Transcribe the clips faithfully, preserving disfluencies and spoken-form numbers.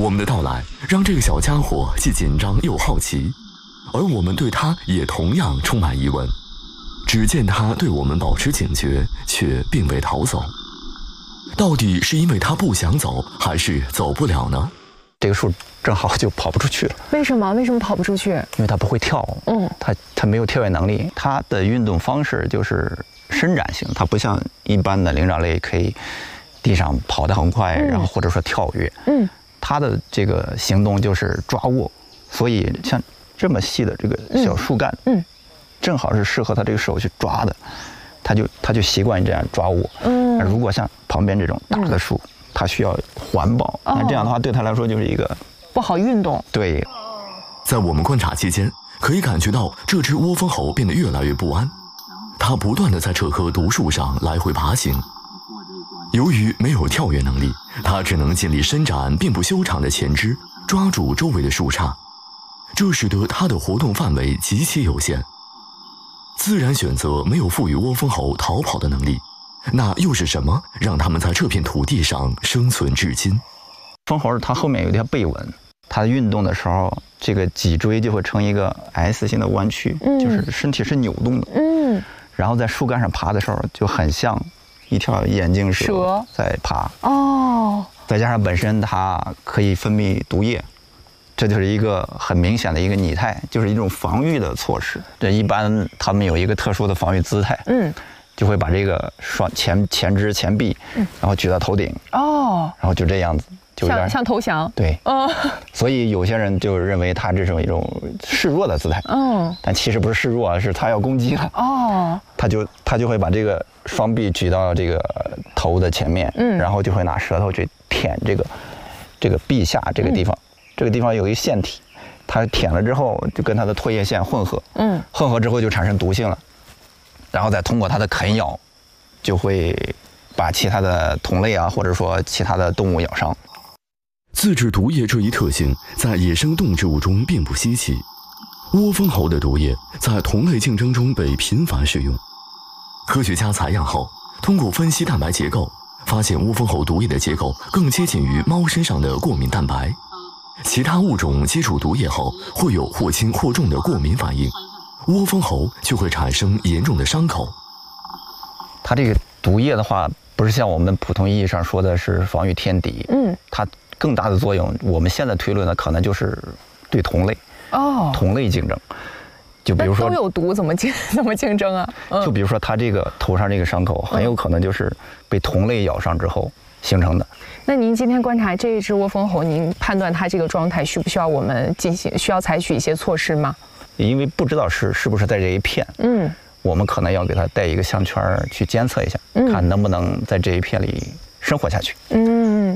我们的到来让这个小家伙既紧张又好奇，而我们对他也同样充满疑问。只见他对我们保持警觉，却并未逃走。到底是因为他不想走，还是走不了呢？ 这个树正好就跑不出去了。 为什么？为什么跑不出去？ 因为它不会跳。嗯，它它没有跳跃能力。它的运动方式就是伸展型，它不像一般的灵长类可以地上跑得很快，嗯、然后或者说跳跃。嗯，它的这个行动就是抓握，所以像这么细的这个小树干，嗯，嗯正好是适合它这个手去抓的，它就它就习惯这样抓握。嗯，如果像旁边这种大的树。嗯它需要环抱，那这样的话对他来说就是一个不好运动。 对， 在我们观察期间，可以感觉到这只窝蜂猴变得越来越不安，它不断地在这棵毒树上来回爬行。由于没有跳跃能力，它只能尽力伸展并不修长的前肢，抓住周围的树杈，这使得它的活动范围极其有限。自然选择没有赋予窝蜂猴逃跑的能力。那又是什么让他们在这片土地上生存至今？ 蜂猴它后面有一条背纹，它运动的时候，这个脊椎就会呈一个 S 型的弯曲，嗯、就是身体是扭动的。嗯，然后在树干上爬的时候，就很像一条眼镜蛇在爬。哦，再加上本身它可以分泌毒液，这就是一个很明显的一个拟态，就是一种防御的措施。这一般它们有一个特殊的防御姿态。嗯。就会把这个双前前肢前臂，嗯、然后举到头顶，哦，然后就这样子，就像像投降， 对，哦，所以有些人就认为他这是一种示弱的姿态，嗯，但其实不是示弱，是他要攻击了，哦，他就他就会把这个双臂举到这个头的前面，嗯，然后就会拿舌头去舔这个这个臂下这个地方，嗯、这个地方有一个腺体，它舔了之后就跟它的唾液腺混合，嗯，混合之后就产生毒性了。然后再通过它的啃咬，就会把其他的同类啊，或者说其他的动物咬伤。 自制毒液这一特性在野生动植物中并不稀奇，窝蜂猴的毒液在同类竞争中被频繁使用。科学家采样后，通过分析蛋白结构，发现窝蜂猴毒液的结构更接近于猫身上的过敏蛋白。其他物种接触毒液后会有或轻或重的过敏反应。窝蜂猴就会产生严重的伤口。 它这个毒液的话，不是像我们普通意义上说的是防御天敌，嗯，它更大的作用，我们现在推论的可能就是对同类，哦，同类竞争。就比如说都有毒，怎么竞怎么竞争啊？ 嗯、就比如说它这个头上这个伤口，很有可能就是被同类咬伤之后形成的。 那您今天观察这一只窝蜂猴，您判断它这个状态需不需要我们进行需要采取一些措施吗？ 因为不知道是是不是在这一片，嗯，我们可能要给它带一个项圈去监测一下，嗯、看能不能在这一片里生活下去。嗯，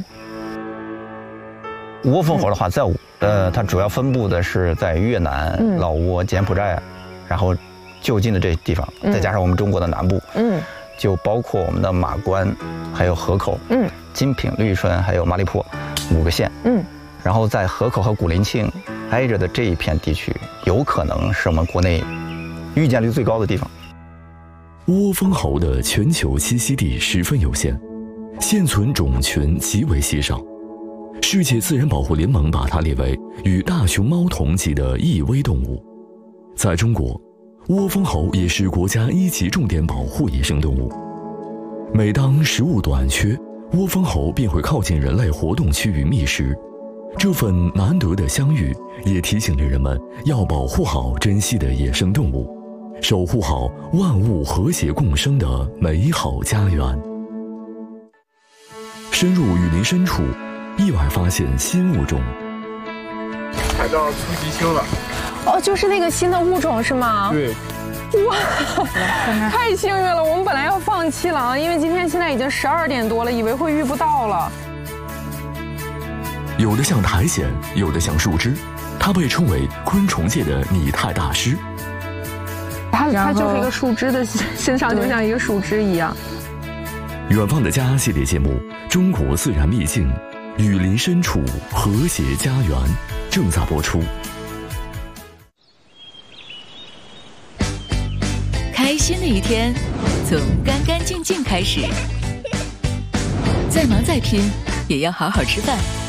窝蜂猴的话，在呃，它主要分布的是在越南、嗯、老挝、柬埔寨，然后就近的这地方，再加上我们中国的南部，嗯，就包括我们的马关，还有河口，嗯，金品、绿春还有麻栗坡五个县，嗯。然后在河口和古林庆挨着的这一片地区，有可能是我们国内遇见率最高的地方。 窝蜂猴的全球栖息地十分有限，现存种群极为稀少。世界自然保护联盟把它列为与大熊猫同级的易危动物。在中国，窝蜂猴也是国家一级重点保护野生动物。每当食物短缺，窝蜂猴便会靠近人类活动区域觅食。这份难得的相遇，也提醒着人们要保护好珍惜的野生动物，守护好万物和谐共生的美好家园。深入雨林深处，意外发现新物种。 采到初级星了。 哦，就是那个新的物种是吗？ 对。 哇，太幸运了！我们本来要放弃了啊，因为今天现在已经十二点多了，以为会遇不到了。 有的像苔藓，有的像树枝，它被称为昆虫界的拟态大师。 它它就是一个树枝的身上就像一个树枝一样。 远方的家系列节目《中国自然秘境》，雨林深处和谐家园正在播出。 开心的一天，从干干净净开始。再忙再拼，也要好好吃饭。